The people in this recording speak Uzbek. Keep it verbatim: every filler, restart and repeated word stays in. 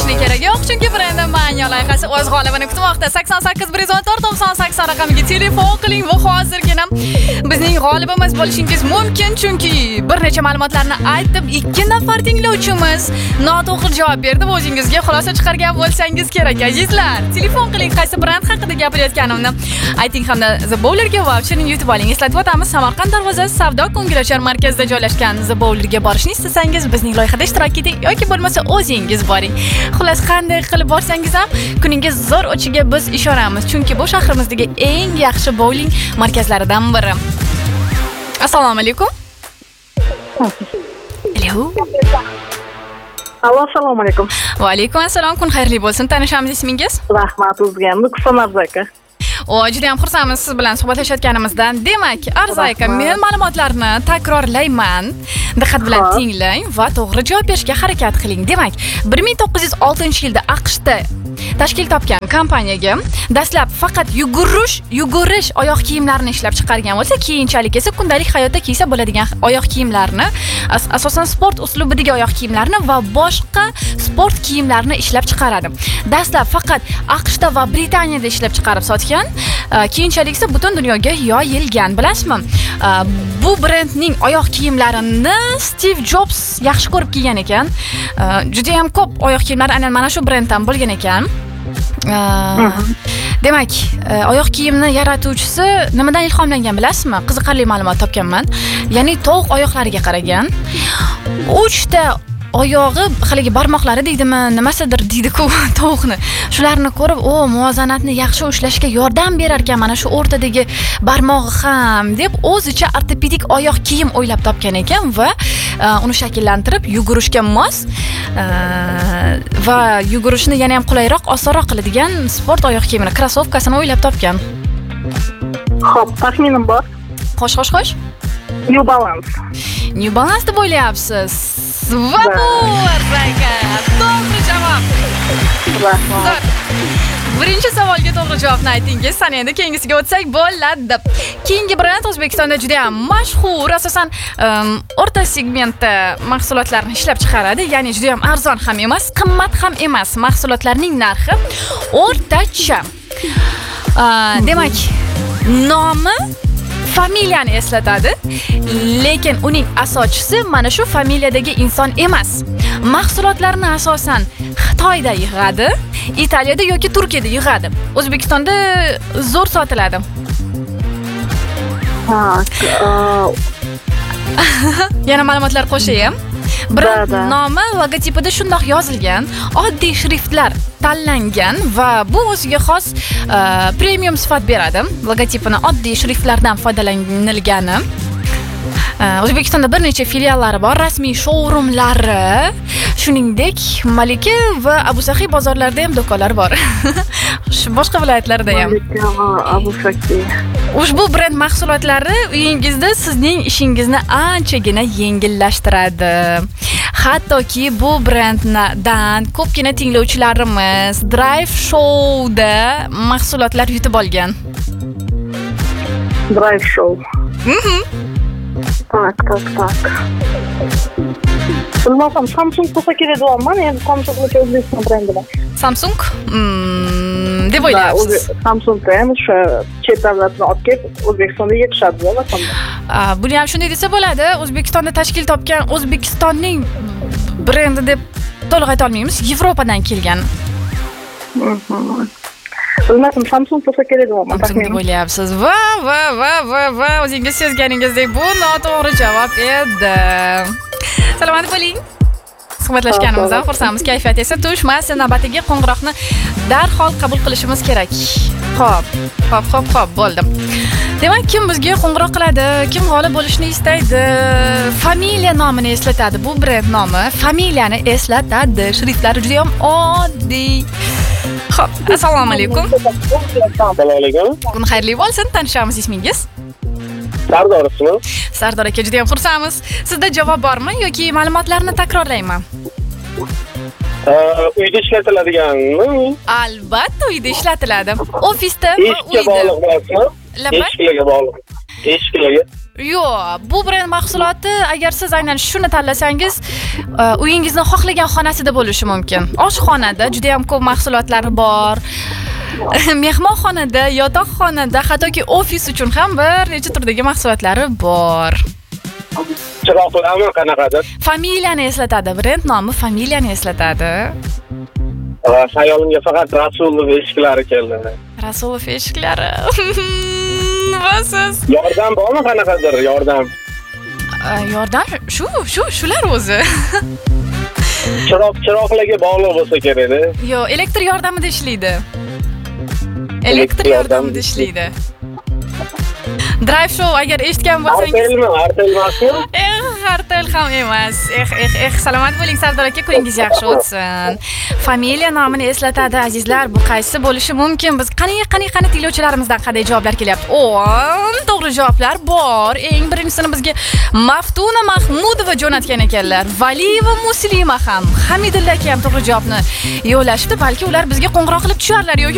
bo'lishni keragi yo'q, chunki brendi Manya loyihasi o'z g'olibini kutmoqda. sakson sakkiz bir yuz o'n to'rt to'qson sakson raqamiga telefon qiling va hozirgina bizning g'olibimiz bo'lishingiz mumkin, chunki bir necha ma'lumotlarni aytib, ikki nafar tinglovchimiz noto'g'ri javob berdi. O'zingizga xulosa chiqargan bo'lsangiz kerak, azizlar. Telefon qiling, qaysi brend haqida gapirayotganimni ayting hamda The Bowler'ga voucherni yutib oling. Eslatib o'tamiz, Samarqand darvozasi savdo ko'ngilochar markazida joylashgan The Bowler'ga borishni istasangiz, bizning loyihada ishtirok eting yoki bo'lmasa o'zingiz boring. Xullas, qanday qilib borsangiz ham kuningiz zo'r o'tishiga biz ishonamiz, chunki bu shahrimizdagi eng yaxshi bowling markazlaridan biri. Assalomu alaykum. Alo. Alo, assalomu alaykum. Va alaykum assalom. Kun xayrli bo'lsin. Tanishamiz, ismingiz? Rahmat, o'zga Nuqson Arzaka. O, juda ham xursandmiz siz bilan suhbatlashayotganimizdan. Demak, Arzaka, men ma'lumotlarni takrorlayman. Diqqat bilan tinglang va to'g'ri javob berishga harakat qiling. Demak, bir ming to'qqiz yuz oltinchi yilda AQShda tashkil topgan kompaniyaga dastlab faqat yugurish, yugurish oyoq kiyimlarini ishlab chiqargan bo'lsa, keyinchalik esa kundalik hayotda kiysa bo'ladigan oyoq kiyimlarni, as asosan sport uslubidagi oyoq kiyimlarni va boshqa sport kiyimlarini ishlab chiqaradi. Dastlab faqat AQShda va Britaniyada ishlab chiqarib sotgan, keyinchalik esa butun dunyoga yoyilgan. Bilasizmi? Bu brendning oyoq kiyimlarini Steve Jobs yaxshi ko'rib kiygan ekan. Juda ham ko'p oyoq kiyimlar aynan mana shu brenddan bo'lgan ekan. Demak, oyoq kiyimni yaratuvchisi nimadan ilhomlangan bilasizmi? Qiziqarli ma'lumot topganman. Ya'ni tovuq oyoqlariga qaragan. uchta oyog'i haligi barmoqlari deydimi, nimasidir deydi-ku tovuqni. Shularni ko'rib, o, muvozanatni yaxshi ushlashga yordam berar ekan mana shu o'rtadagi barmog'i ham deb o'zicha ortopedik oyoq kiyim o'ylab topgan ekan va uni shakllantirib yugurishga mos va yugurishni yana ham qulayroq, osonroq qiladigan sport oyoq kiyimini, krossovkasini o'ylab topgan. Xo'p, taxminim bor. Xo'sh, xo'sh, xo'sh. New Balance. New Balance deb o'ylayapsiz. Va bu Arzaka, to'g'ri javob. Rahmat. Birinchi savolga to'g'ri javobni aytingiz. Sana endi keyingisiga o'tsak bo'ladi. Keyingi brend O'zbekistonda juda ham mashhur, asosan o'rta segmentda mahsulotlarni ishlab chiqaradi. Ya'ni juda ham arzon ham emas, qimmat ham emas. Mahsulotlarning narxi o'rtacha. Demak, nomi familiyani eslatadi, lekin uning asoschisi mana shu familiyadagi inson emas. Mahsulotlarni asosan Xitoyda yig'adi, Italiyada yoki Turkiyada yig'adi. O'zbekistonda zo'r sotiladi. Yana ma'lumotlar qo'shayim. Brend nomi logotipida shundoq yozilgan, oddiy shriftlar tanlangan va bu o'ziga xos premium sifat beradi. Logotipini oddiy shriftlardan foydalanilgani. O'zbekistonda bir necha filiallari bor, rasmiy showroomlari, shuningdek Malika va Abu Sahiy bozorlarida ham do'konlar bor. Boshqa viloyatlarda ham. Malika va Abu Sahiy. Ushbu brend mahsulotlari uyingizda sizning ishingizni anchagina yengillashtiradi. Hattoki bu brenddan ko'pgina tinglovchilarimiz Drive Show'da mahsulotlar yutib olgan. Drive Show. Mhm. Tak, tak, tak. Bilmasam, Samsung bo'lsa kerak deyapman, endi Samsung o'sha O'zbekiston brendidan. Samsung? Mm, deb o'ylayapsiz. Samsungda ham o'sha chet davlatdan olib kelib O'zbekistonda yetishadi deyapman. Buni ham shunday desa bo'ladi. O'zbekistonda tashkil topgan O'zbekistonning brendi deb to'liq ayta olmaymiz. Yevropadan kelgan. Bilmadim, Samsung bo'lsa kerak deyapman. Samsung deb o'ylayapsiz. Va va va va va o'zingiz sezganingizdek bu noto'g'ri javob edi. Salomat bo'ling. Suhbatlashganimizdan xursandmiz. Kayfiyat esa tushmas. Navbatdagi qo'ng'iroqni darhol qabul qilishimiz kerak. Xo'p, xo'p, xo'p, xo'p, bo'ldi. Demak, kim bizga qo'ng'iroq qiladi? Kim g'olib bo'lishni istaydi? Familiya nomini eslatadi. Bu brend nomi familiyani eslatadi. Shriftlar juda ham oddiy. Xo'p, assalomu alaykum. Assalomu alaykum. Kun xayrli bo'lsin. Tanishamiz, ismingiz? Sardor ismi. Sardor aka, juda ham xursandmiz. Sizda javob bormi yoki ma'lumotlarni takrorlayman? Uyda ishlatiladiganmi? Albatta, uyda ishlatiladi. Ofisda va uyda. Eshikka bog'liq emasmi? Eshiklarga bog'liq. Eshiklarga. Yo'q, bu brend mahsuloti agar siz aynan shuni tanlasangiz, uyingizni xohlagan xonasida bo'lishi mumkin. Oshxonada juda ham ko'p mahsulotlari bor. Mehmonxonada, yotoqxonada, hattoki ofis uchun ham bir necha turdagi mahsulotlari bor. Chiroqlarmi qanaqadir? Familiyani eslatadi, brend nomi familiyani eslatadi. Xayolimga faqat Rasulov eshiklari keldi. Rasulov eshiklari. Va siz Yordam bormi qanaqadir? Yordam. Yordam shu, shu, shular o'zi. Chiroq, chiroqlarga bog'liq bo'lsa kerak-da. Yo'q, elektr yordamida ishlaydi. Elektr yordamida ishlaydi. Drive show agar eshitgan bo'lsangiz. Artelmi? Artel emasmi? Eh, Artel ham emas. Eh, eh, eh, salomat bo'ling Sardor aka, kuningiz yaxshi o'tsin. Familiya nomini eslatadi azizlar. Bu qaysi bo'lishi mumkin? Biz qani, qani, qani tinglovchilarimizdan qanday javoblar kelyapti? o'n to'g'ri javoblar bor. Eng birinchisini bizga Maftuna Mahmudova jo'natgan ekanlar. Valiyeva Muslima ham, Hamidulla aka ham to'g'ri javobni yo'llashdi. Balki ular bizga qo'ng'iroq qilib tusharlar yoki